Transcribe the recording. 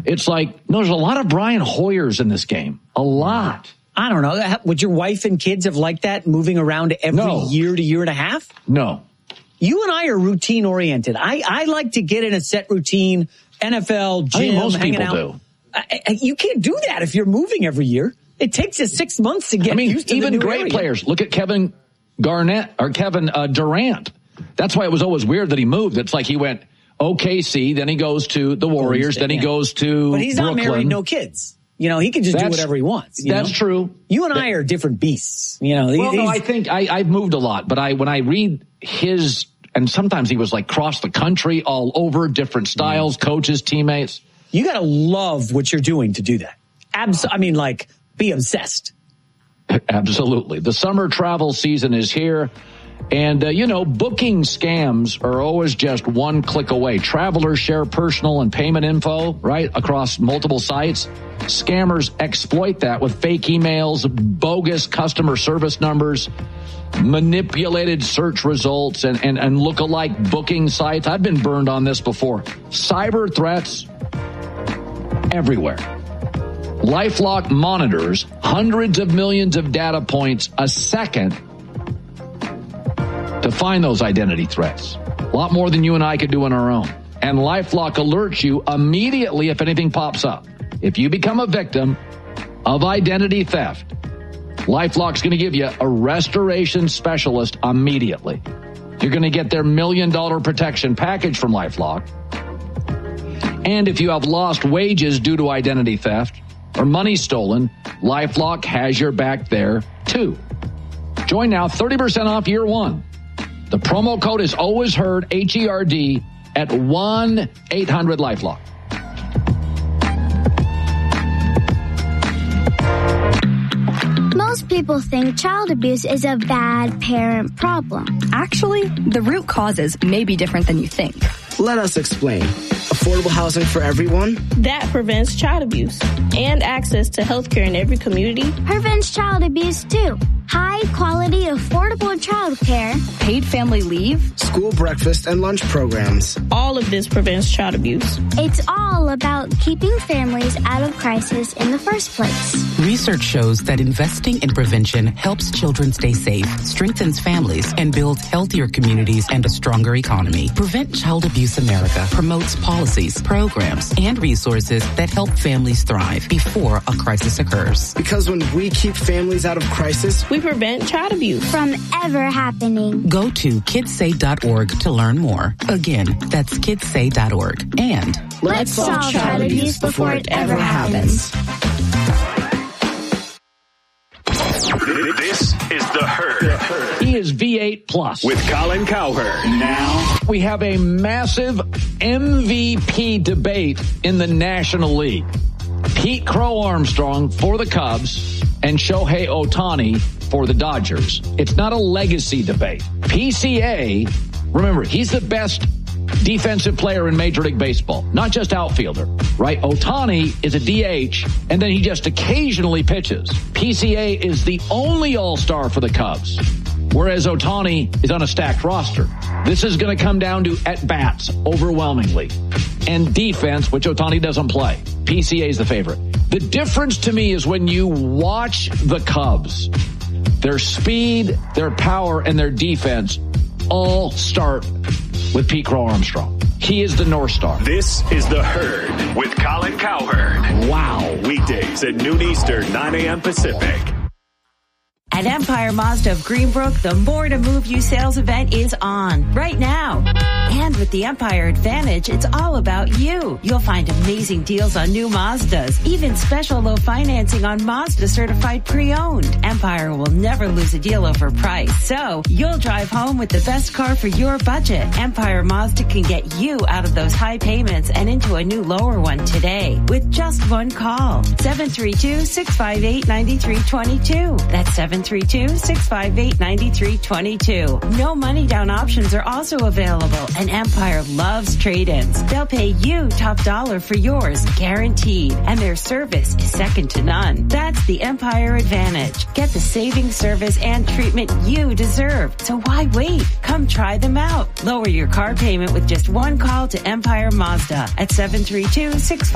It's like, no, there's a lot of Brian Hoyers in this game. A lot. I don't know. Would your wife and kids have liked that, moving around every year to year and a half? No. You and I are routine oriented. I like to get in a set routine, NFL, gym, I think most hanging people out. do. You can't do that if you're moving every year. It takes you 6 months to get used to even the new great area. players. Look at Kevin Durant. That's why it was always weird that he moved. It's like he went OKC, then he goes to the Warriors, then he goes to But he's not Brooklyn. married, no kids. You know, he can just do whatever he wants. That's true. You and I are different beasts. You know, no, I think I've moved a lot, but when I read his, and sometimes he was like cross the country, all over, different styles, coaches, teammates. You got to love what you're doing to do that. Be obsessed. Absolutely. The summer travel season is here. And, booking scams are always just one click away. Travelers share personal and payment info, right, across multiple sites. Scammers exploit that with fake emails, bogus customer service numbers, manipulated search results, and look-alike booking sites. I've been burned on this before. Cyber threats everywhere. LifeLock monitors hundreds of millions of data points a second to find those identity threats. A lot more than you and I could do on our own. And LifeLock alerts you immediately if anything pops up. If you become a victim of identity theft, LifeLock's going to give you a restoration specialist immediately. You're going to get their $1 million protection package from LifeLock. And if you have lost wages due to identity theft or money stolen, LifeLock has your back there too. Join now, 30% off year one. The promo code is always heard, HERD, at 1-800-LifeLock. Most people think child abuse is a bad parent problem. Actually, the root causes may be different than you think. Let us explain. Affordable housing for everyone? That prevents child abuse and access to health care in every community. Prevents child abuse, too. High quality, affordable child care. Paid family leave. School breakfast and lunch programs. All of this prevents child abuse. It's all about keeping families out of crisis in the first place. Research shows that investing in prevention helps children stay safe, strengthens families, and builds healthier communities and a stronger economy. Prevent Child Abuse America promotes policies, programs, and resources that help families thrive before a crisis occurs. Because when we keep families out of crisis, we prevent child abuse from ever happening. Go to kidssay.org to learn more. Again, that's kidssay.org. And let's solve child abuse before it ever happens. This is The Herd. He is V8 Plus. With Colin Cowherd. Now, we have a massive MVP debate in the National League. Pete Crow Armstrong for the Cubs and Shohei Ohtani for the Dodgers. It's not a legacy debate. PCA, remember, he's the best defensive player in Major League Baseball, not just outfielder, right? Ohtani is a DH, and then he just occasionally pitches. PCA is the only all-star for the Cubs, whereas Ohtani is on a stacked roster. This is going to come down to at-bats overwhelmingly, and defense, which Ohtani doesn't play. PCA is the favorite. The difference to me is when you watch the Cubs, their speed, their power, and their defense all start with Pete Crow Armstrong. He is the North Star. This is The Herd with Colin Cowherd. Wow. Weekdays at noon Eastern, 9 a.m. Pacific. At Empire Mazda of Greenbrook, the More to Move You sales event is on right now. And with the Empire Advantage, it's all about you. You'll find amazing deals on new Mazdas, even special low financing on Mazda certified pre-owned. Empire will never lose a deal over price, so you'll drive home with the best car for your budget. Empire Mazda can get you out of those high payments and into a new lower one today with just one call. 732-658-9322. That's 732-658-9322. No money down options are also available, and Empire loves trade-ins. They'll pay you top dollar for yours, guaranteed, and their service is second to none. That's the Empire Advantage. Get the saving service and treatment you deserve. So why wait? Come try them out. Lower your car payment with just one call to Empire Mazda at 732-658-9322.